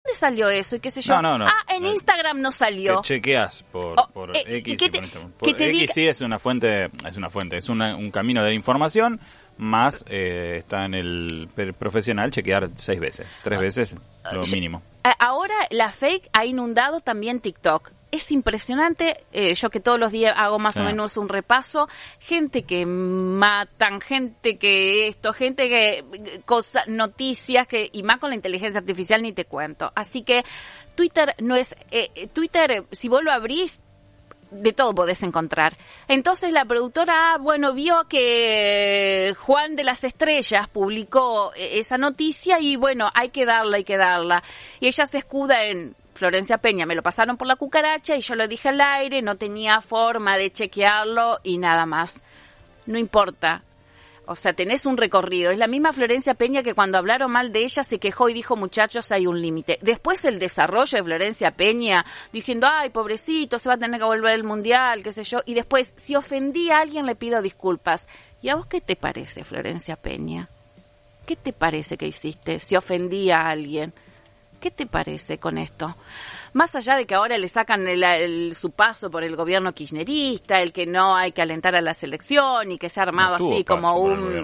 dónde salió eso? Y qué sé yo. No. En Instagram no salió. Te chequeas por X. Por X sí es una fuente, es un camino de información, más está en el profesional chequear 6 veces, 3 veces lo mínimo. Ahora la fake ha inundado también TikTok. Es impresionante, yo que todos los días hago más o menos un repaso, gente que matan, gente que noticias, y más con la inteligencia artificial ni te cuento. Así que Twitter no es, Twitter, si vos lo abrís, de todo podés encontrar. Entonces la productora, vio que Juan de las Estrellas publicó esa noticia y hay que darla. Y ella se escuda en Florencia Peña, me lo pasaron por la cucaracha y yo lo dije al aire, no tenía forma de chequearlo y nada más. No importa. O sea, tenés un recorrido. Es la misma Florencia Peña que cuando hablaron mal de ella se quejó y dijo, muchachos, hay un límite. Después el desarrollo de Florencia Peña diciendo, ay, pobrecito, se va a tener que volver al mundial, qué sé yo. Y después, si ofendí a alguien, le pido disculpas. ¿Y a vos qué te parece, Florencia Peña? ¿Qué te parece que hiciste si ofendí a alguien? ¿Qué te parece con esto? Más allá de que ahora le sacan su paso por el gobierno kirchnerista, el que no hay que alentar a la selección y que se ha armado así como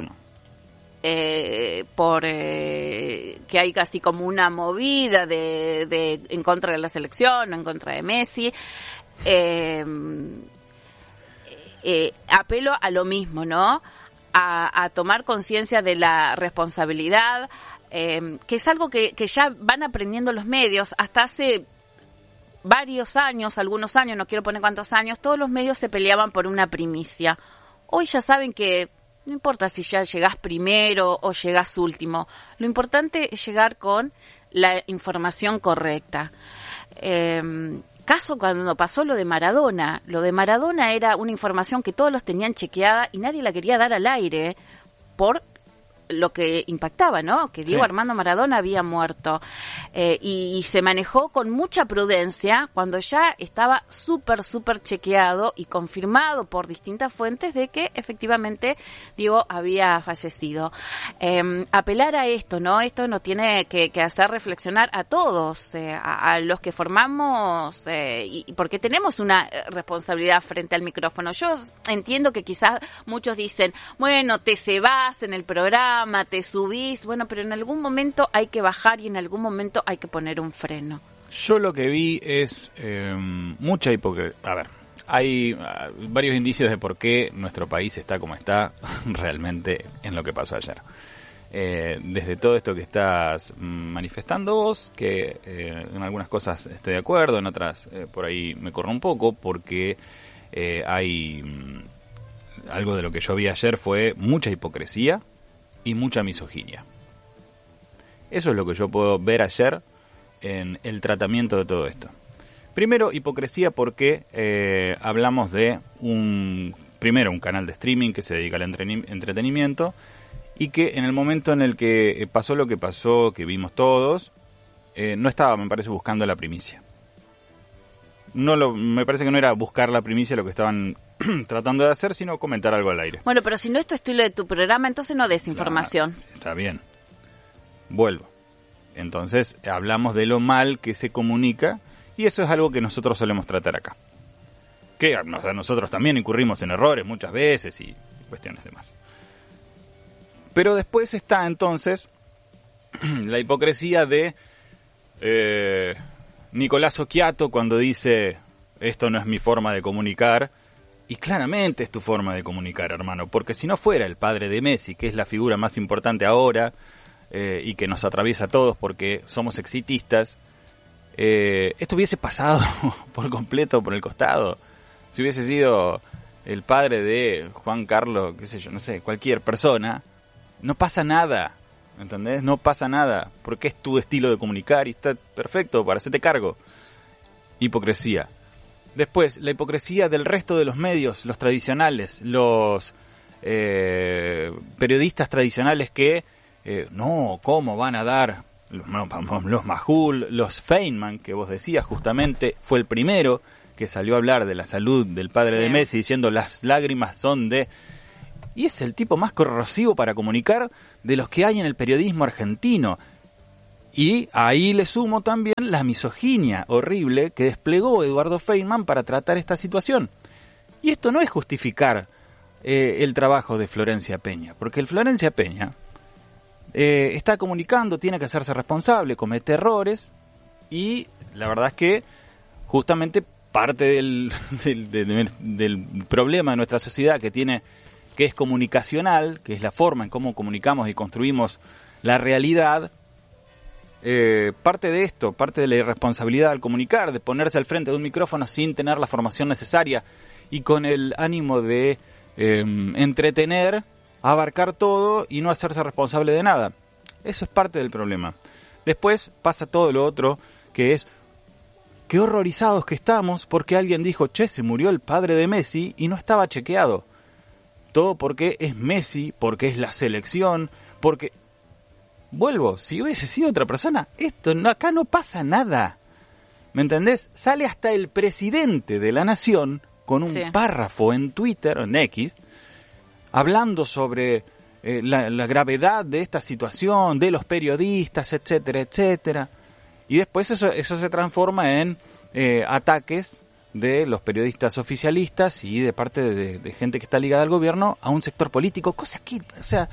que hay casi como una movida de en contra de la selección o en contra de Messi. Apelo a lo mismo, ¿no? A tomar conciencia de la responsabilidad, que es algo que ya van aprendiendo los medios. Hasta hace varios años, algunos años, no quiero poner cuántos años, todos los medios se peleaban por una primicia. Hoy ya saben que no importa si ya llegás primero o llegás último, lo importante es llegar con la información correcta. Caso cuando pasó lo de Maradona era una información que todos los tenían chequeada y nadie la quería dar al aire por lo que impactaba, ¿no? Que Diego Armando Maradona había muerto. Y se manejó con mucha prudencia cuando ya estaba súper chequeado y confirmado por distintas fuentes de que efectivamente Diego había fallecido. Apelar a esto, ¿no? Esto nos tiene que hacer reflexionar a todos, a los que formamos, y porque tenemos una responsabilidad frente al micrófono. Yo entiendo que quizás muchos dicen, bueno, te cebás en el programa, te subís, pero en algún momento hay que bajar y en algún momento hay que poner un freno. Yo lo que vi es mucha hipocresía. A ver, hay varios indicios de por qué nuestro país está como está realmente en lo que pasó ayer. Desde todo esto que estás manifestando vos, que en algunas cosas estoy de acuerdo, en otras por ahí me corro un poco, porque hay algo de lo que yo vi ayer fue mucha hipocresía y mucha misoginia. Eso es lo que yo puedo ver ayer en el tratamiento de todo esto. Primero, hipocresía porque hablamos de un canal de streaming que se dedica al entretenimiento y que en el momento en el que pasó lo que pasó, que vimos todos, no estaba, me parece, buscando la primicia. Me parece que no era buscar la primicia lo que estaban tratando de hacer, sino comentar algo al aire. Bueno, pero si no es tu estilo de tu programa, entonces no des información. Está bien. Vuelvo. Entonces, hablamos de lo mal que se comunica y eso es algo que nosotros solemos tratar acá. Que nosotros también incurrimos en errores muchas veces y cuestiones demás. Pero después está entonces la hipocresía de Nicolás Occhiato cuando dice esto no es mi forma de comunicar. Y claramente es tu forma de comunicar, hermano, porque si no fuera el padre de Messi, que es la figura más importante ahora y que nos atraviesa a todos porque somos exitistas, esto hubiese pasado por completo por el costado. Si hubiese sido el padre de Juan Carlos, qué sé yo, no sé, cualquier persona, no pasa nada, ¿entendés? No pasa nada, porque es tu estilo de comunicar y está perfecto para hacerte cargo. Hipocresía. Después, la hipocresía del resto de los medios, los tradicionales, los periodistas tradicionales que, no, ¿cómo van a dar? Los Majul, los Feynman, que vos decías justamente, fue el primero que salió a hablar de la salud del padre de Messi, diciendo las lágrimas son de... Y es el tipo más corrosivo para comunicar de los que hay en el periodismo argentino. Y ahí le sumo también la misoginia horrible que desplegó Eduardo Feynman para tratar esta situación. Y esto no es justificar el trabajo de Florencia Peña, porque el Florencia Peña está comunicando, tiene que hacerse responsable, comete errores, y la verdad es que justamente parte del problema de nuestra sociedad que es comunicacional, que es la forma en cómo comunicamos y construimos la realidad, parte de esto, parte de la irresponsabilidad al comunicar, de ponerse al frente de un micrófono sin tener la formación necesaria y con el ánimo de entretener, abarcar todo y no hacerse responsable de nada. Eso es parte del problema. Después pasa todo lo otro, que es qué horrorizados que estamos porque alguien dijo, che, se murió el padre de Messi y no estaba chequeado. Todo porque es Messi, porque es la selección, porque... Vuelvo, si hubiese sido otra persona, acá no pasa nada. ¿Me entendés? Sale hasta el presidente de la nación con un párrafo en Twitter, en X, hablando sobre la gravedad de esta situación, de los periodistas, etcétera, etcétera. Y después eso se transforma en ataques de los periodistas oficialistas y de parte de gente que está ligada al gobierno a un sector político, cosa que, o sea...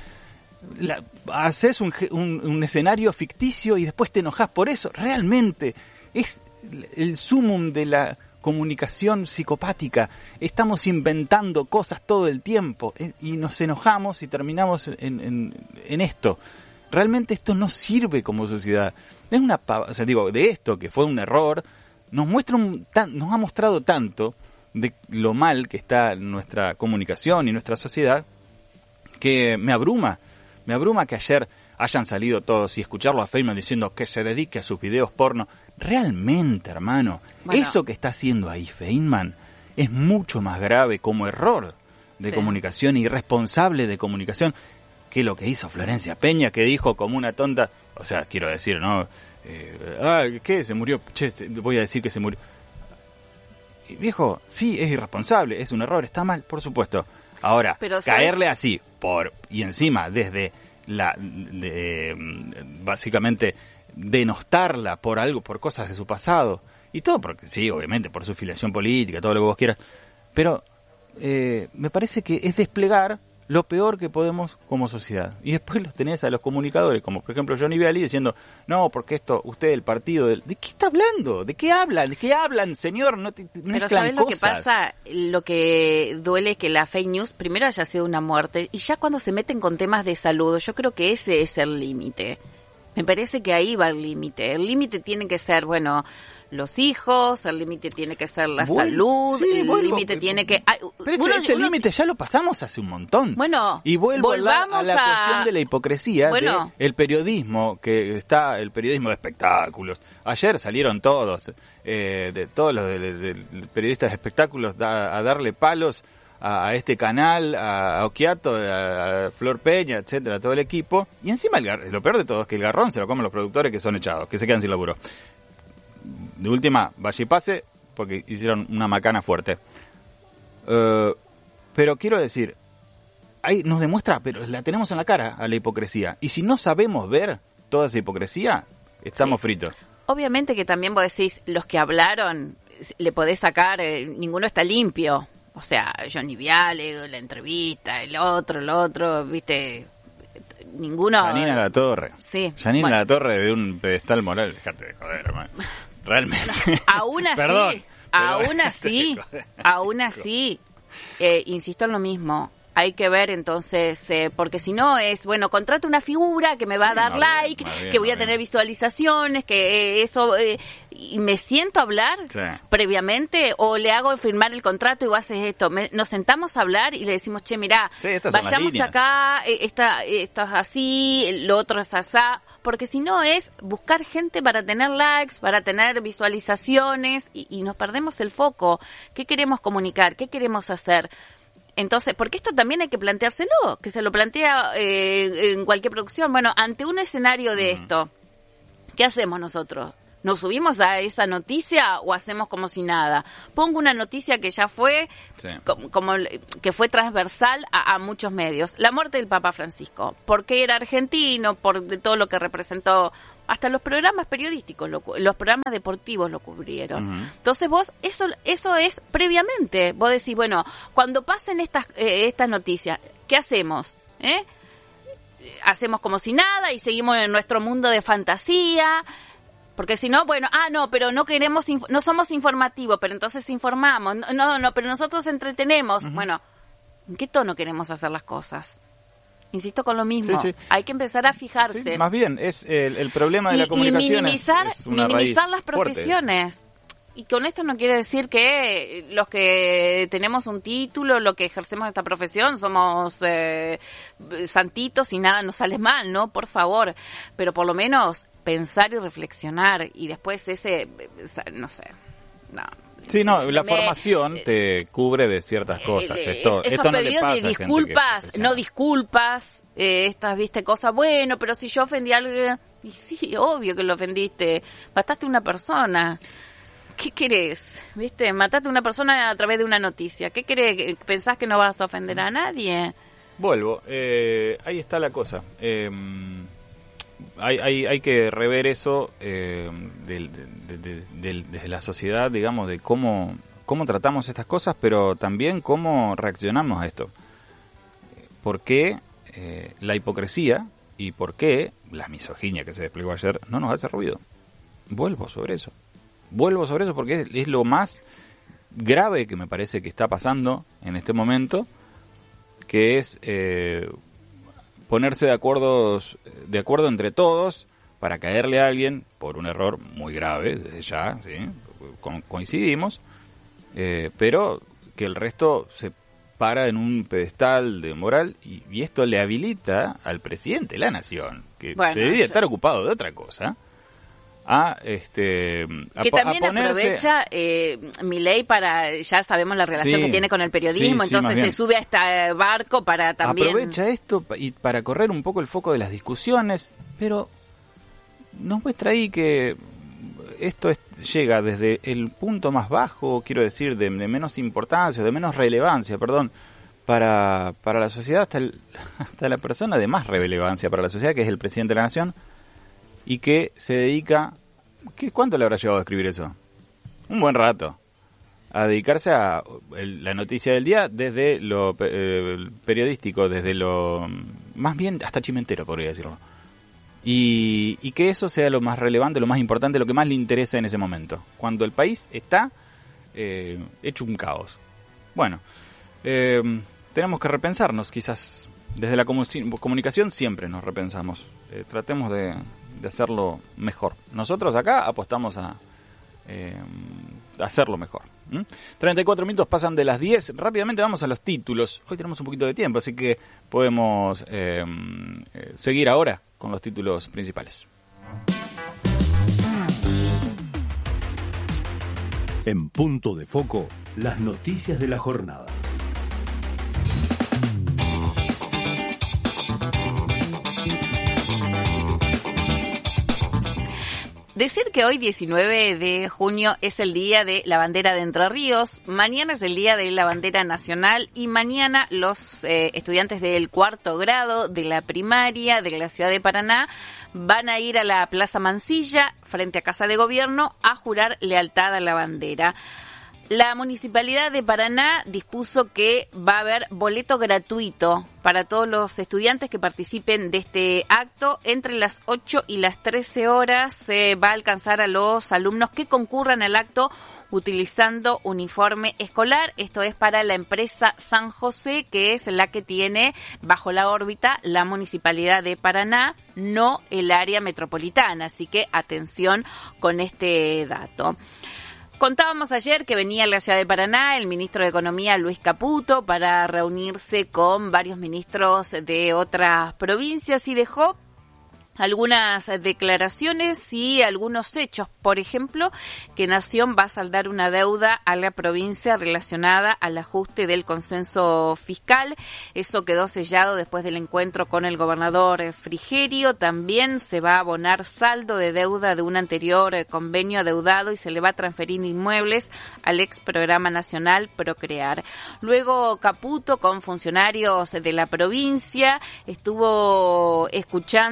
haces un escenario ficticio y después te enojás por eso. Realmente es el sumum de la comunicación psicopática. Estamos inventando cosas todo el tiempo y nos enojamos y terminamos en esto. Realmente esto no sirve como sociedad. Es de esto que fue un error, nos ha mostrado tanto de lo mal que está nuestra comunicación y nuestra sociedad, que me abruma que ayer hayan salido todos y escucharlo a Feynman diciendo que se dedique a sus videos porno. Realmente, hermano, eso que está haciendo ahí Feynman es mucho más grave como error de comunicación, irresponsable de comunicación, que lo que hizo Florencia Peña, que dijo como una tonta, o sea, quiero decir, ¿no? ¿Qué? Se murió, voy a decir que se murió. Y, viejo, sí, es irresponsable, es un error, está mal, por supuesto. Ahora, pero caerle así, y encima desde básicamente denostarla por algo, por cosas de su pasado, y todo porque sí, obviamente, por su filiación política, todo lo que vos quieras, pero me parece que es desplegar lo peor que podemos como sociedad. Y después los tenés a los comunicadores, como por ejemplo Johnny Vialli, diciendo, no, porque usted, el partido, ¿de qué está hablando? ¿De qué hablan? ¿De qué hablan, señor? No pero ¿sabes lo que pasa? Lo que duele es que la fake news primero haya sido una muerte, y ya cuando se meten con temas de salud, yo creo que ese es el límite. Me parece que ahí va el límite. El límite tiene que ser, los hijos, el límite tiene que ser la salud, el límite tiene que... Pero ese límite ya lo pasamos hace un montón. Y vuelvo a la cuestión de la hipocresía del periodismo, el periodismo de espectáculos. Ayer salieron todos, de todos los periodistas de espectáculos a darle palos a este canal, a Occhiato, a Flor Peña, etcétera, todo el equipo. Y encima lo peor de todo es que el garrón se lo comen los productores que son echados, que se quedan sin laburo. De última, vaya y pase, porque hicieron una macana fuerte. Pero quiero decir, ahí nos demuestra, pero la tenemos en la cara a la hipocresía. Y si no sabemos ver toda esa hipocresía, estamos fritos. Obviamente que también vos decís, los que hablaron, le podés sacar, ninguno está limpio. O sea, Johnny Viale, la entrevista, el otro, viste, ninguno... Janina Latorre. Sí. Janina Latorre de un pedestal moral, dejate de joder, hermano. Realmente. Aún así, Perdón, aún así, insisto en lo mismo. Hay que ver entonces, porque si no es, contrato una figura que me va a dar like, que voy a tener visualizaciones, que eso, y me siento a hablar previamente, o le hago firmar el contrato y vos haces esto. Nos sentamos a hablar y le decimos, che, mirá, vayamos acá, esto es así, lo otro es asá, porque si no es buscar gente para tener likes, para tener visualizaciones, y nos perdemos el foco. ¿Qué queremos comunicar? ¿Qué queremos hacer? Entonces, porque esto también hay que planteárselo, que se lo plantea en cualquier producción. Ante un escenario de esto, ¿qué hacemos nosotros? ¿Nos subimos a esa noticia o hacemos como si nada? Pongo una noticia que ya fue, como que fue transversal a muchos medios. La muerte del Papa Francisco. ¿Por qué era argentino? Por todo lo que representó Hasta los programas periodísticos, los programas deportivos lo cubrieron. Uh-huh. Entonces vos, eso es previamente. Vos decís, bueno, cuando pasen estas noticias, ¿qué hacemos? Hacemos como si nada y seguimos en nuestro mundo de fantasía. Porque si no, bueno, no, pero no queremos, no somos informativos, pero entonces informamos. No, pero nosotros entretenemos. Uh-huh. Bueno, ¿en qué tono queremos hacer las cosas? Insisto con lo mismo, sí. Hay que empezar a fijarse. Sí, más bien, es el problema de la comunicación. Y minimizar las profesiones. Fuerte. Y con esto no quiere decir que los que tenemos un título, los que ejercemos esta profesión, somos santitos y nada nos sale mal, ¿no? Por favor. Pero por lo menos pensar y reflexionar. Y después no sé, no. Sí, no, la formación te cubre de ciertas cosas. Esto no le pasa de disculpas, no disculpas, cosas, bueno, pero si yo ofendí a alguien, y sí, obvio que lo ofendiste, mataste a una persona. ¿Qué querés? ¿Viste? Mataste a una persona a través de una noticia. ¿Qué querés? ¿Pensás que no vas a ofender a nadie? Vuelvo, ahí está la cosa. Hay que rever eso desde la sociedad, digamos, de cómo tratamos estas cosas, pero también cómo reaccionamos a esto. ¿Por qué la hipocresía y por qué la misoginia que se desplegó ayer no nos hace ruido? Vuelvo sobre eso porque es lo más grave que me parece que está pasando en este momento, que es ponerse de acuerdo entre todos para caerle a alguien por un error muy grave, desde ya, ¿sí? Coincidimos, pero que el resto se para en un pedestal de moral y esto le habilita al presidente de la nación, que debería estar ocupado de otra cosa, que también aprovecha Milei para, ya sabemos la relación que tiene con el periodismo, entonces se sube a este barco para también... Aprovecha esto y para correr un poco el foco de las discusiones, pero nos muestra ahí que esto llega desde el punto más bajo, quiero decir, de menos importancia, de menos relevancia, para la sociedad, hasta la persona de más relevancia para la sociedad, que es el presidente de la nación, y que se dedica, ¿cuánto le habrá llevado a escribir eso? Un buen rato. A dedicarse a la noticia del día desde lo periodístico, desde lo más bien hasta chimentero, podría decirlo. Y que eso sea lo más relevante, lo más importante, lo que más le interesa en ese momento, cuando el país está hecho un caos. Bueno, tenemos que repensarnos, quizás desde la comunicación siempre nos repensamos. Tratemos de hacerlo mejor. Nosotros acá apostamos a hacerlo mejor. 34 minutos pasan de las 10. Rápidamente vamos a los títulos. Hoy tenemos un poquito de tiempo, así que podemos seguir ahora con los títulos principales. En Punto de Foco, las noticias de la jornada. Decir que hoy, 19 de junio, es el día de la bandera de Entre Ríos, mañana es el día de la bandera nacional y mañana los estudiantes del 4º grado de la primaria de la ciudad de Paraná van a ir a la Plaza Mansilla, frente a Casa de Gobierno, a jurar lealtad a la bandera. La Municipalidad de Paraná dispuso que va a haber boleto gratuito para todos los estudiantes que participen de este acto. Entre las 8 y las 13 horas se va a alcanzar a los alumnos que concurran al acto utilizando uniforme escolar. Esto es para la empresa San José, que es la que tiene bajo la órbita la Municipalidad de Paraná, no el área metropolitana. Así que atención con este dato. Contábamos ayer que venía a la ciudad de Paraná el ministro de Economía, Luis Caputo, para reunirse con varios ministros de otras provincias y dejó algunas declaraciones y algunos hechos. Por ejemplo, que Nación va a saldar una deuda a la provincia relacionada al ajuste del consenso fiscal. Eso quedó sellado después del encuentro con el gobernador Frigerio. También se va a abonar saldo de deuda de un anterior convenio adeudado y se le va a transferir inmuebles al ex programa nacional Procrear. Luego Caputo, con funcionarios de la provincia, estuvo escuchando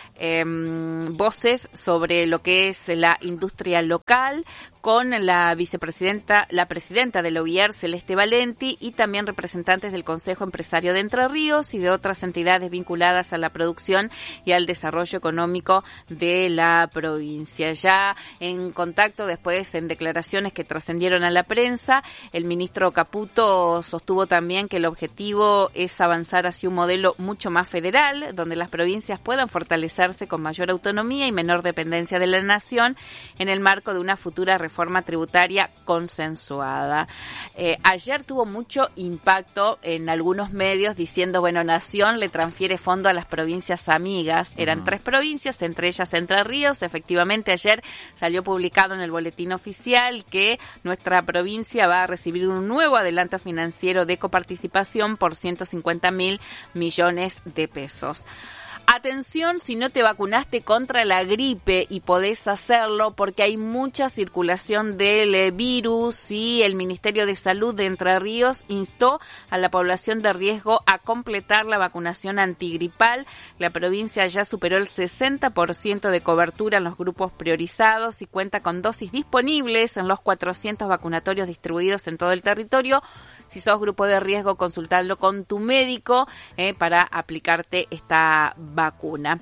voces sobre lo que es la industria local, con la presidenta de la UIER, Celeste Valenti, y también representantes del Consejo Empresario de Entre Ríos y de otras entidades vinculadas a la producción y al desarrollo económico de la provincia. Ya en contacto, después en declaraciones que trascendieron a la prensa, el ministro Caputo sostuvo también que el objetivo es avanzar hacia un modelo mucho más federal, donde las provincias puedan fortalecerse con mayor autonomía y menor dependencia de la nación en el marco de una futura reforma tributaria consensuada. Ayer tuvo mucho impacto en algunos medios diciendo, bueno, Nación le transfiere fondo a las provincias amigas. Eran 3 provincias, entre ellas Entre Ríos. Efectivamente, ayer salió publicado en el boletín oficial que nuestra provincia va a recibir un nuevo adelanto financiero de coparticipación por 150.000 millones de pesos. Atención si no te vacunaste contra la gripe, y podés hacerlo porque hay mucha circulación del virus, y el Ministerio de Salud de Entre Ríos instó a la población de riesgo a completar la vacunación antigripal. La provincia ya superó el 60% de cobertura en los grupos priorizados y cuenta con dosis disponibles en los 400 vacunatorios distribuidos en todo el territorio. Si sos grupo de riesgo, consultadlo con tu médico para aplicarte esta vacuna.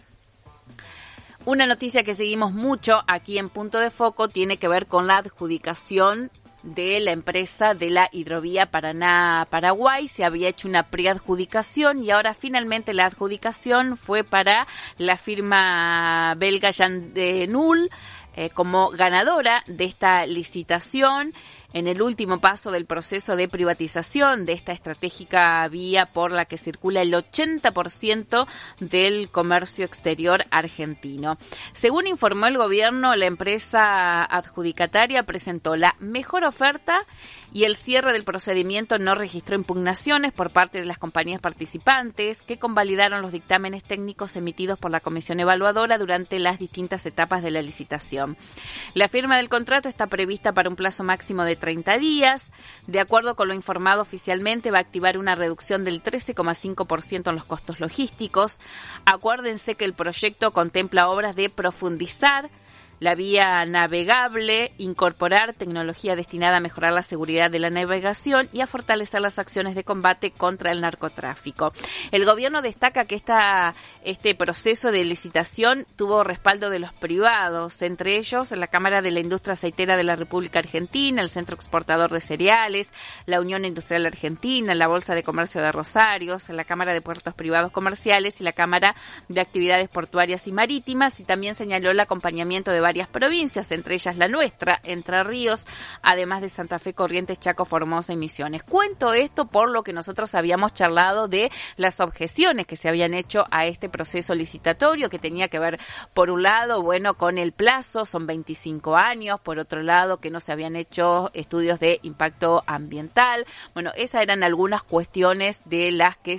Una noticia que seguimos mucho aquí en Punto de Foco tiene que ver con la adjudicación de la empresa de la hidrovía Paraná-Paraguay. Se había hecho una preadjudicación y ahora finalmente la adjudicación fue para la firma belga Jan de Null como ganadora de esta licitación, en el último paso del proceso de privatización de esta estratégica vía por la que circula el 80% del comercio exterior argentino. Según informó el gobierno, la empresa adjudicataria presentó la mejor oferta y el cierre del procedimiento no registró impugnaciones por parte de las compañías participantes, que convalidaron los dictámenes técnicos emitidos por la comisión evaluadora durante las distintas etapas de la licitación. La firma del contrato está prevista para un plazo máximo de 30 días. De acuerdo con lo informado oficialmente, va a activar una reducción del 13,5% en los costos logísticos. Acuérdense que el proyecto contempla obras de profundizar la vía navegable, incorporar tecnología destinada a mejorar la seguridad de la navegación y a fortalecer las acciones de combate contra el narcotráfico. El gobierno destaca que este proceso de licitación tuvo respaldo de los privados, entre ellos la Cámara de la Industria Aceitera de la República Argentina, el Centro Exportador de Cereales, la Unión Industrial Argentina, la Bolsa de Comercio de Rosario, la Cámara de Puertos Privados Comerciales y la Cámara de Actividades Portuarias y Marítimas, y también señaló el acompañamiento de varias provincias, entre ellas la nuestra, Entre Ríos, además de Santa Fe, Corrientes, Chaco, Formosa y Misiones. Cuento esto por lo que nosotros habíamos charlado de las objeciones que se habían hecho a este proceso licitatorio, que tenía que ver, por un lado, bueno, con el plazo, son 25 años, por otro lado, que no se habían hecho estudios de impacto ambiental. Bueno, esas eran algunas cuestiones de las que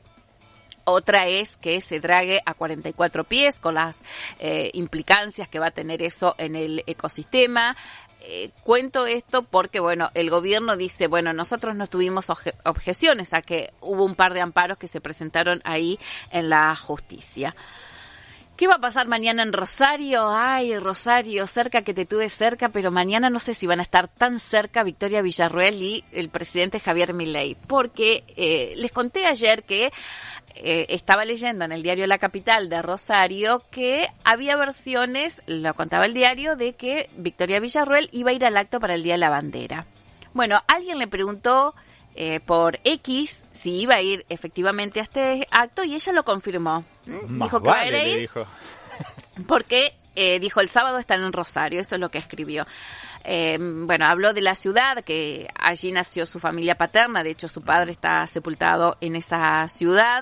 Otra es que se drague a 44 pies con las implicancias que va a tener eso en el ecosistema. Cuento esto porque, bueno, el gobierno dice, bueno, nosotros no tuvimos objeciones a que hubo un par de amparos que se presentaron ahí en la justicia. ¿Qué va a pasar mañana en Rosario? Ay, Rosario, cerca que te tuve cerca, pero mañana no sé si van a estar tan cerca Victoria Villarruel y el presidente Javier Milei, porque les conté ayer que estaba leyendo en el diario La Capital de Rosario que había versiones, lo contaba el diario, de que Victoria Villarruel iba a ir al acto para el Día de la Bandera. Bueno, alguien le preguntó por X si iba a ir efectivamente a este acto y ella lo confirmó. Dijo que vale, va a ir, dijo. Porque dijo, el sábado están en Rosario, eso es lo que escribió. Bueno, habló de la ciudad, que allí nació su familia paterna, de hecho su padre está sepultado en esa ciudad.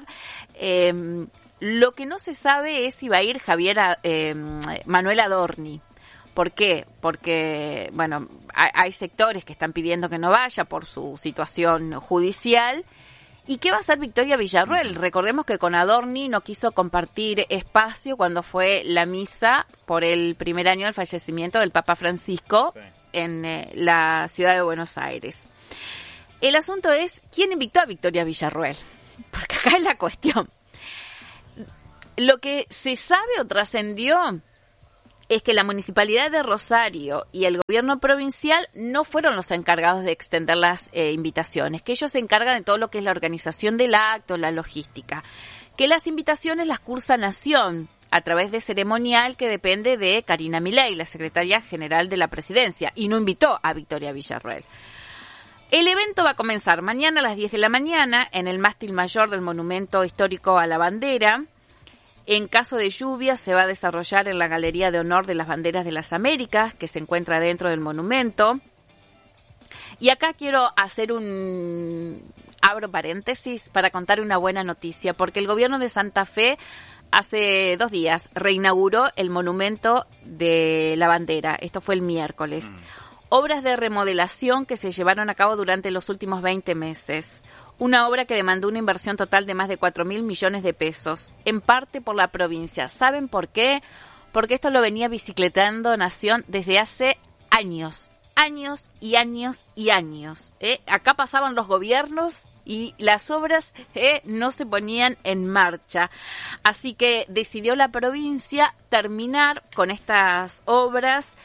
Lo que no se sabe es si va a ir Manuel Adorni. ¿Por qué? Porque, bueno, hay sectores que están pidiendo que no vaya por su situación judicial. ¿Y qué va a hacer Victoria Villarruel? Recordemos que con Adorni no quiso compartir espacio cuando fue la misa por el primer año del fallecimiento del Papa Francisco en la ciudad de Buenos Aires. El asunto es, ¿quién invitó a Victoria Villarruel? Porque acá es la cuestión. Lo que se sabe o trascendió es que la Municipalidad de Rosario y el gobierno provincial no fueron los encargados de extender las invitaciones, que ellos se encargan de todo lo que es la organización del acto, la logística, que las invitaciones las cursa Nación a través de ceremonial que depende de Karina Milei, la secretaria general de la presidencia, y no invitó a Victoria Villarroel. El evento va a comenzar mañana a las 10 de la mañana en el mástil mayor del Monumento Histórico a la Bandera. En caso de lluvia se va a desarrollar en la Galería de Honor de las Banderas de las Américas, que se encuentra dentro del monumento. Y acá quiero hacer abro paréntesis para contar una buena noticia, porque el gobierno de Santa Fe hace 2 días reinauguró el monumento de la bandera. Esto fue el miércoles. Obras de remodelación que se llevaron a cabo durante los últimos 20 meses. Una obra que demandó una inversión total de más de 4.000 millones de pesos, en parte por la provincia. ¿Saben por qué? Porque esto lo venía bicicletando Nación desde hace años y años y años. Acá pasaban los gobiernos y las obras no se ponían en marcha. Así que decidió la provincia terminar con estas obras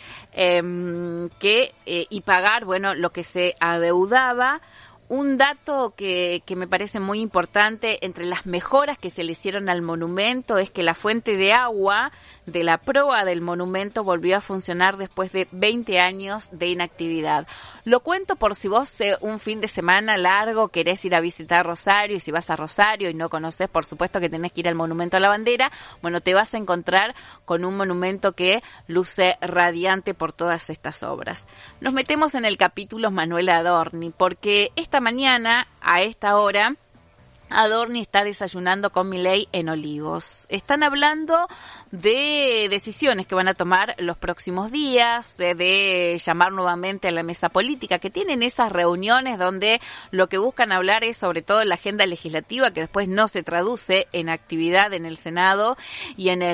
y pagar, lo que se adeudaba. Un dato que me parece muy importante, entre las mejoras que se le hicieron al monumento, es que la fuente de agua de la proa del monumento volvió a funcionar después de 20 años de inactividad. Lo cuento por si vos un fin de semana largo querés ir a visitar Rosario, y si vas a Rosario y no conocés, por supuesto que tenés que ir al Monumento a la Bandera. Bueno, te vas a encontrar con un monumento que luce radiante por todas estas obras. Nos metemos en el capítulo Manuel Adorni, porque esta mañana, a esta hora, Adorni está desayunando con Milei en Olivos. Están hablando de decisiones que van a tomar los próximos días, de llamar nuevamente a la mesa política, que tienen esas reuniones donde lo que buscan hablar es sobre todo la agenda legislativa, que después no se traduce en actividad en el Senado y en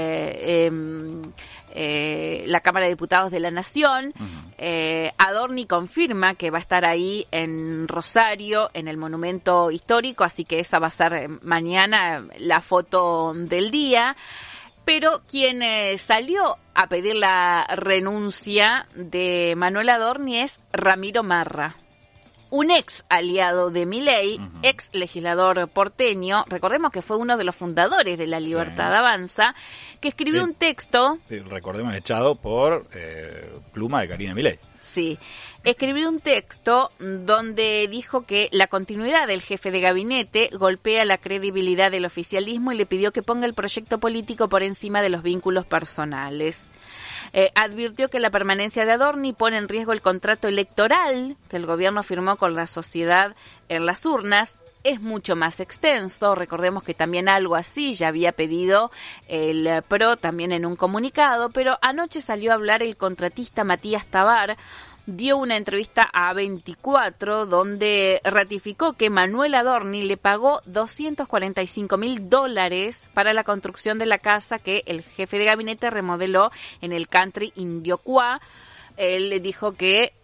la Cámara de Diputados de la Nación. Adorni confirma que va a estar ahí en Rosario, en el Monumento Histórico, así que esa va a ser mañana la foto del día. Pero quien salió a pedir la renuncia de Manuel Adorni es Ramiro Marra, un ex aliado de Milei, ex legislador porteño. Recordemos que fue uno de los fundadores de La Libertad Avanza, que escribió un texto. Recordemos, echado por pluma de Karina Milei. Sí, escribió un texto donde dijo que la continuidad del jefe de gabinete golpea la credibilidad del oficialismo y le pidió que ponga el proyecto político por encima de los vínculos personales. Advirtió que la permanencia de Adorni pone en riesgo el contrato electoral que el gobierno firmó con la sociedad en las urnas. Es mucho más extenso. Recordemos que también algo así ya había pedido el PRO también en un comunicado, pero anoche salió a hablar el contratista Matías Tabar. Dio una entrevista a 24 donde ratificó que Manuel Adorni le pagó $245.000 para la construcción de la casa que el jefe de gabinete remodeló en el country Indiocuá. Él le dijo que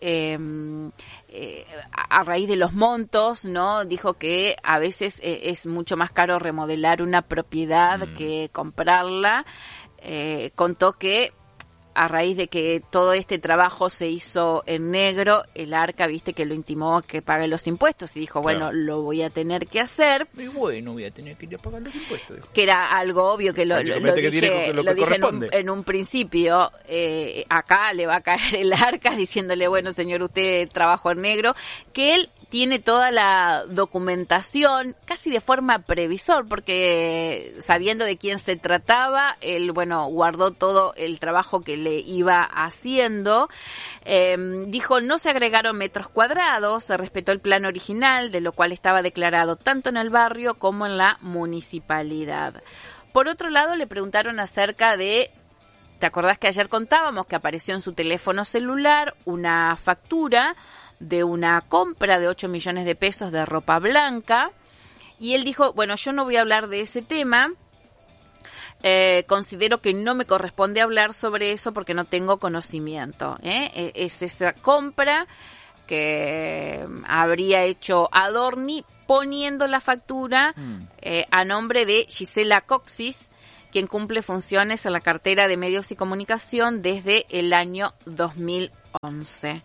a raíz de los montos, ¿no? Dijo que a veces es mucho más caro remodelar una propiedad que comprarla. Contó que a raíz de que todo este trabajo se hizo en negro, el Arca, viste, que lo intimó que pague los impuestos y dijo, bueno, lo voy a tener que hacer. Y bueno, voy a tener que ir a pagar los impuestos. Dijo. Que era algo obvio, que lo dije en un principio. Acá le va a caer el Arca diciéndole, bueno, señor, usted trabajó en negro, que él tiene toda la documentación casi de forma previsor, porque sabiendo de quién se trataba, él, guardó todo el trabajo que le iba haciendo. Dijo, no se agregaron metros cuadrados, se respetó el plan original, de lo cual estaba declarado tanto en el barrio como en la municipalidad. Por otro lado, le preguntaron acerca de, ¿te acordás que ayer contábamos que apareció en su teléfono celular una factura de una compra de 8 millones de pesos de ropa blanca? Y él dijo, yo no voy a hablar de ese tema, considero que no me corresponde hablar sobre eso porque no tengo conocimiento. Es esa compra que habría hecho Adorni poniendo la factura a nombre de Gisela Coxis, quien cumple funciones en la cartera de Medios y Comunicación desde el año 2011.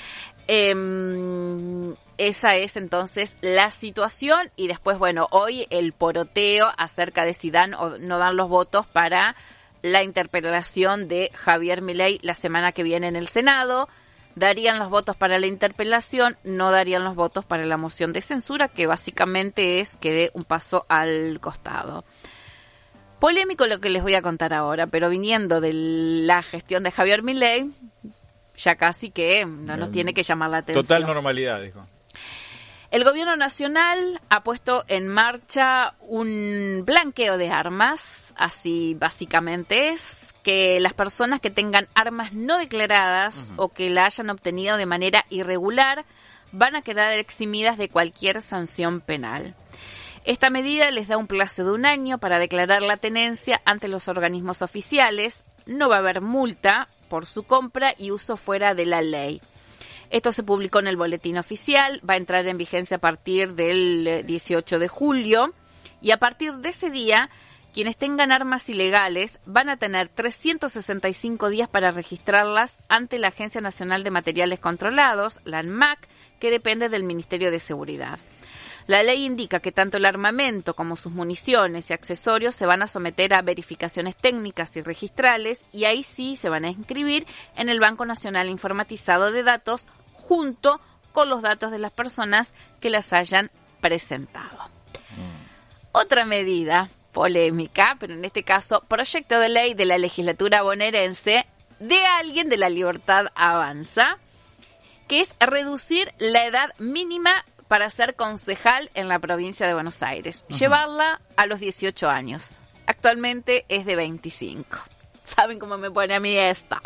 Esa es entonces la situación y después, bueno, hoy el poroteo acerca de si dan o no dan los votos para la interpelación de Javier Milei la semana que viene en el Senado. Darían los votos para la interpelación, no darían los votos para la moción de censura, que básicamente es que dé un paso al costado. Polémico lo que les voy a contar ahora, pero viniendo de la gestión de Javier Milei, ya casi que no nos tiene que llamar la atención. Total normalidad, dijo. El gobierno nacional ha puesto en marcha un blanqueo de armas, así básicamente es, que las personas que tengan armas no declaradas o que la hayan obtenido de manera irregular van a quedar eximidas de cualquier sanción penal. Esta medida les da un plazo de 1 año para declarar la tenencia ante los organismos oficiales. No va a haber multa por su compra y uso fuera de la ley. Esto se publicó en el boletín oficial, va a entrar en vigencia a partir del 18 de julio y a partir de ese día, quienes tengan armas ilegales van a tener 365 días para registrarlas ante la Agencia Nacional de Materiales Controlados, la ANMAC, que depende del Ministerio de Seguridad. La ley indica que tanto el armamento como sus municiones y accesorios se van a someter a verificaciones técnicas y registrales y ahí sí se van a inscribir en el Banco Nacional Informatizado de Datos junto con los datos de las personas que las hayan presentado. Otra medida polémica, pero en este caso proyecto de ley de la legislatura bonaerense de alguien de La Libertad Avanza, que es reducir la edad mínima para ser concejal en la provincia de Buenos Aires. Llevarla a los 18 años. Actualmente es de 25. ¿Saben cómo me pone a mí esta?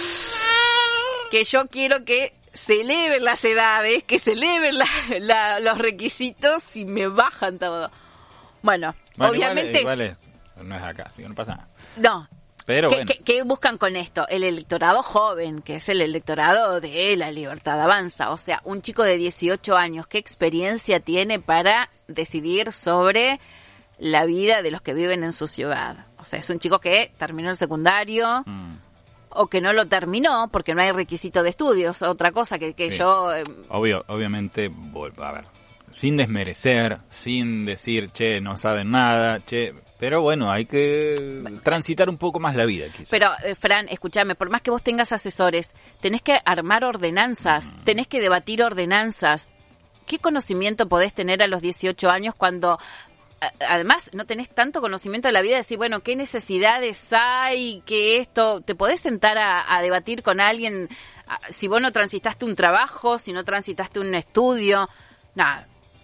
Que yo quiero que se eleven las edades, que se eleven los requisitos y me bajan todo. Bueno obviamente... Igual no es acá, así que no pasa nada. No. Pero bueno. ¿Qué buscan con esto? El electorado joven, que es el electorado de La Libertad Avanza. O sea, un chico de 18 años, ¿qué experiencia tiene para decidir sobre la vida de los que viven en su ciudad? O sea, es un chico que terminó el secundario o que no lo terminó porque no hay requisito de estudios. Otra cosa que sí. Yo... Obviamente, a ver, sin desmerecer, sin decir, che, no saben nada, che... Pero bueno, hay que transitar un poco más la vida, quizás. Pero, Fran, escúchame, por más que vos tengas asesores, tenés que armar ordenanzas, tenés que debatir ordenanzas. ¿Qué conocimiento podés tener a los 18 años cuando, además, no tenés tanto conocimiento de la vida? De decir, bueno, ¿qué necesidades hay? ¿Qué esto? ¿Te podés sentar a debatir con alguien si vos no transitaste un trabajo, si no transitaste un estudio? Nada.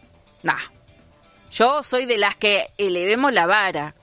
Yo soy de las que elevemos la vara.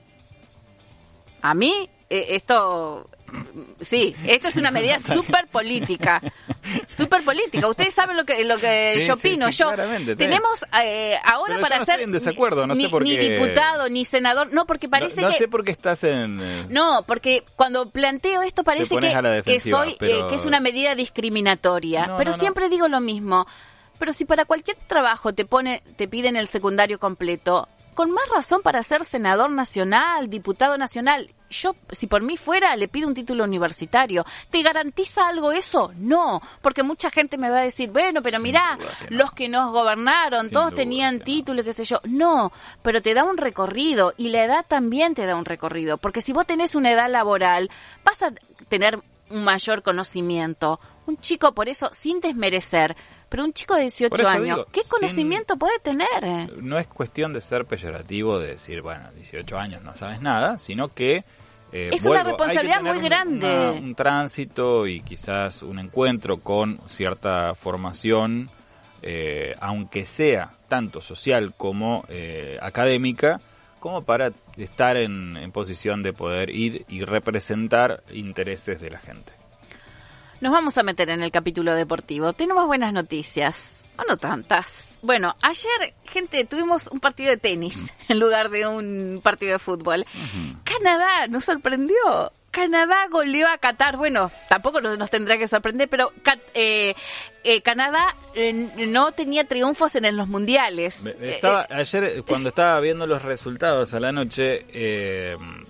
A mí, esto es una medida súper política. Súper política. Ustedes saben lo que sí, yo opino. Sí, tenemos ahora pero para ser en desacuerdo, no sé por ni qué. Diputado, ni senador. No, porque parece no que... No sé por qué estás en... No, porque cuando planteo esto parece que soy pero... que es una medida discriminatoria. Pero siempre digo lo mismo. Pero si para cualquier trabajo te piden el secundario completo, con más razón para ser senador nacional, diputado nacional. Yo, si por mí fuera, le pido un título universitario. ¿Te garantiza algo eso? No, porque mucha gente me va a decir, bueno, pero mirá, los que nos gobernaron, todos tenían título, qué sé yo. No, pero te da un recorrido y la edad también te da un recorrido, porque si vos tenés una edad laboral, vas a tener un mayor conocimiento. Un chico, por eso, sin desmerecer, pero un chico de 18 años, digo, ¿qué conocimiento puede tener? No es cuestión de ser peyorativo, de decir, bueno, 18 años no sabes nada, sino que... es una responsabilidad muy grande. Un tránsito y quizás un encuentro con cierta formación, aunque sea tanto social como académica, como para estar en posición de poder ir y representar intereses de la gente. Nos vamos a meter en el capítulo deportivo. Tenemos buenas noticias, o no tantas. Bueno, ayer, gente, tuvimos un partido de tenis en lugar de un partido de fútbol. Canadá nos sorprendió. Canadá goleó a Qatar. Bueno, tampoco nos tendrá que sorprender, pero Canadá no tenía triunfos en los mundiales. Ayer, cuando estaba viendo los resultados a la noche...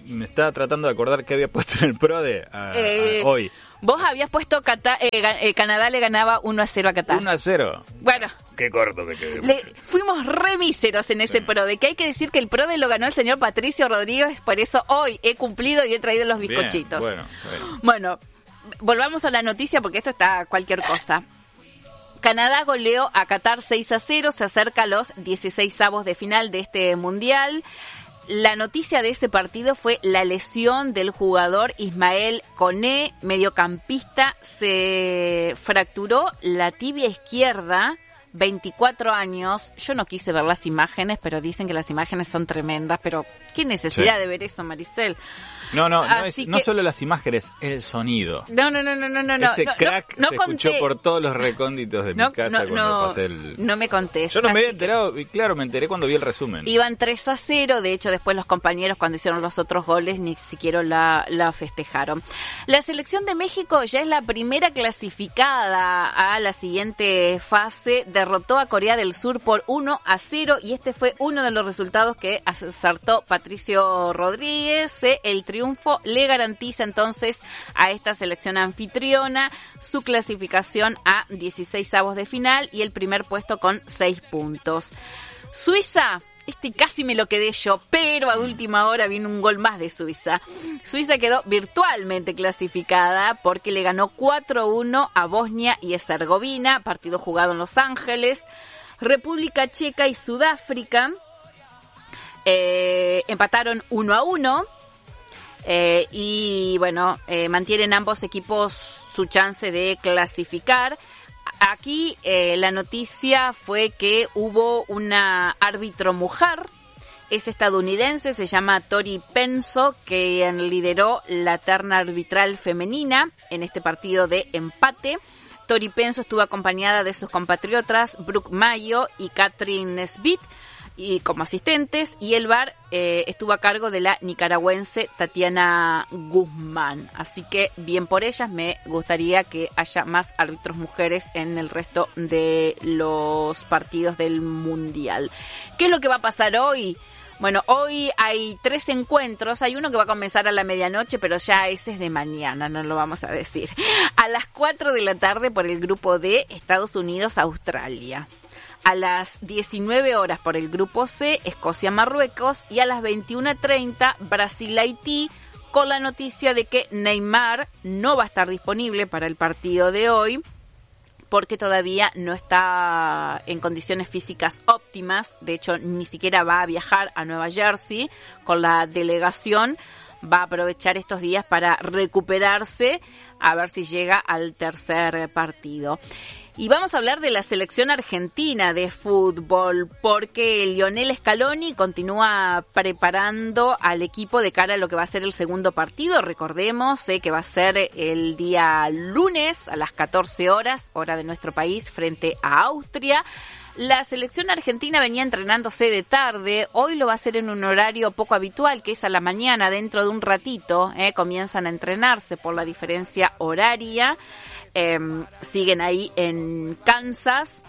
me estaba tratando de acordar que había puesto en el PRODE hoy. Vos habías puesto Canadá le ganaba 1-0 a Qatar. 1-0. Bueno. Qué corto me quedé. Fuimos remiseros en ese PRODE, que hay que decir que el PRODE lo ganó el señor Patricio Rodríguez, por eso hoy he cumplido y he traído los bizcochitos. Bien, bueno, volvamos a la noticia porque esto está cualquier cosa. Canadá goleó a Qatar 6-0, se acerca a los 16avos de final de este mundial. La noticia de este partido fue la lesión del jugador Ismael Koné, mediocampista, se fracturó la tibia izquierda, 24 años. Yo no quise ver las imágenes, pero dicen que las imágenes son tremendas, pero qué necesidad de ver eso, Maricel. No solo las imágenes, el sonido. No. Ese crack se escuchó por todos los recónditos de mi casa cuando pasé el... No me contés. Yo no me había enterado, y claro, me enteré cuando vi el resumen. Iban 3-0, de hecho después los compañeros cuando hicieron los otros goles ni siquiera la festejaron. La selección de México ya es la primera clasificada a la siguiente fase, derrotó a Corea del Sur por 1-0 y este fue uno de los resultados que acertó Patricio Rodríguez. El triunfo le garantiza entonces a esta selección anfitriona su clasificación a 16avos de final y el primer puesto con 6 puntos. Suiza, casi me lo quedé yo, pero a última hora vino un gol más de Suiza. Suiza quedó virtualmente clasificada porque le ganó 4-1 a Bosnia y Herzegovina, partido jugado en Los Ángeles. República Checa y Sudáfrica empataron 1-1. Y bueno, mantienen ambos equipos su chance de clasificar. Aquí la noticia fue que hubo una árbitro mujer, es estadounidense, se llama Tori Penso, que lideró la terna arbitral femenina en este partido de empate. Tori Penso estuvo acompañada de sus compatriotas Brooke Mayo y Catherine Smith y como asistentes, y el VAR estuvo a cargo de la nicaragüense Tatiana Guzmán. Así que bien por ellas, me gustaría que haya más árbitros mujeres en el resto de los partidos del Mundial. ¿Qué es lo que va a pasar hoy? Bueno, hoy hay 3 encuentros, hay uno que va a comenzar a la medianoche, pero ya ese es de mañana, no lo vamos a decir. A las 4 de la tarde por el grupo D, Estados Unidos-Australia. A las 19 horas por el grupo C, Escocia-Marruecos, y a las 21:30 Brasil-Haití, con la noticia de que Neymar no va a estar disponible para el partido de hoy porque todavía no está en condiciones físicas óptimas. De hecho, ni siquiera va a viajar a Nueva Jersey con la delegación. Va a aprovechar estos días para recuperarse, a ver si llega al tercer partido. Y vamos a hablar de la selección argentina de fútbol, porque Lionel Scaloni continúa preparando al equipo de cara a lo que va a ser el segundo partido. Recordemos que va a ser el día lunes a las 14 horas, hora de nuestro país, frente a Austria. La selección argentina venía entrenándose de tarde, hoy lo va a hacer en un horario poco habitual, que es a la mañana. Dentro de un ratito comienzan a entrenarse por la diferencia horaria. Siguen ahí en Kansas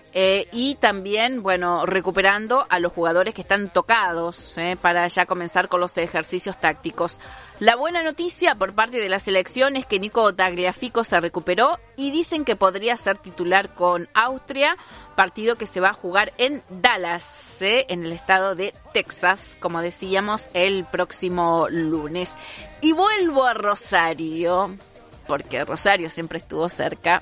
y también, bueno, recuperando a los jugadores que están tocados para ya comenzar con los ejercicios tácticos. La buena noticia por parte de la selección es que Nico Tagliafico se recuperó y dicen que podría ser titular con Austria, partido que se va a jugar en Dallas, en el estado de Texas, como decíamos, el próximo lunes. Y vuelvo a Rosario, porque Rosario siempre estuvo cerca.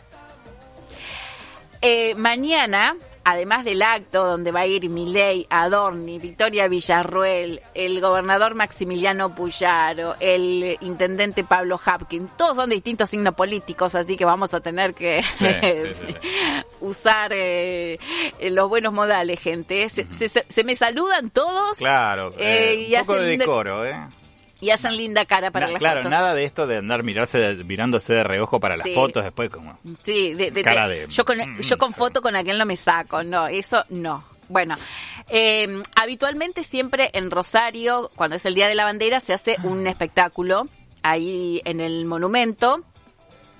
Mañana, además del acto donde va a ir Milei, Adorni, Victoria Villarruel, el gobernador Maximiliano Puyaro, el intendente Pablo Hapkin, todos son de distintos signos políticos, así que vamos a tener que usar los buenos modales, gente. Se me saludan todos. Claro, un poco de decoro, Y hacen linda cara para las claro, fotos. Claro, nada de esto de andar mirándose de reojo para las fotos después como... Sí, yo con foto con aquel no me saco, no, eso no. Bueno, habitualmente siempre en Rosario, cuando es el Día de la Bandera, se hace un espectáculo ahí en el monumento.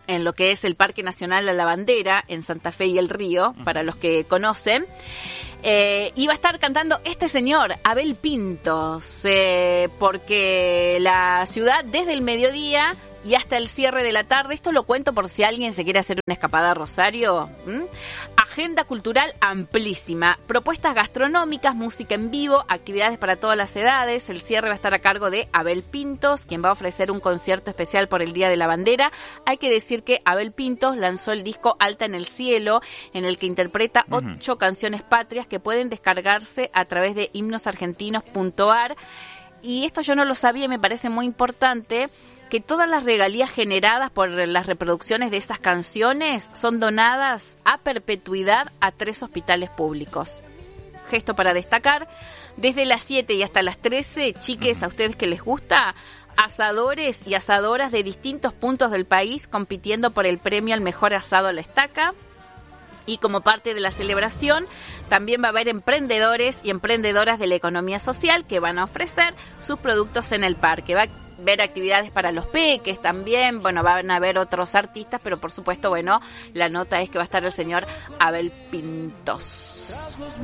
en lo que es el Parque Nacional La Lavandera, en Santa Fe y El Río, para los que conocen. Y va a estar cantando este señor, Abel Pintos, porque la ciudad desde el mediodía y hasta el cierre de la tarde, esto lo cuento por si alguien se quiere hacer una escapada a Rosario, agenda cultural amplísima, propuestas gastronómicas, música en vivo, actividades para todas las edades. El cierre va a estar a cargo de Abel Pintos, quien va a ofrecer un concierto especial por el Día de la Bandera. Hay que decir que Abel Pintos lanzó el disco Alta en el Cielo, en el que interpreta 8 canciones patrias que pueden descargarse a través de himnosargentinos.ar. Y esto yo no lo sabía y me parece muy importante, que todas las regalías generadas por las reproducciones de estas canciones son donadas a perpetuidad a 3 hospitales públicos. Gesto para destacar, desde las 7 y hasta las 13, chiques, a ustedes que les gusta, asadores y asadoras de distintos puntos del país compitiendo por el premio al mejor asado a la estaca. Y como parte de la celebración, también va a haber emprendedores y emprendedoras de la economía social que van a ofrecer sus productos en el parque. Va a haber actividades para los peques también, bueno, van a haber otros artistas, pero por supuesto, bueno, la nota es que va a estar el señor Abel Pintos.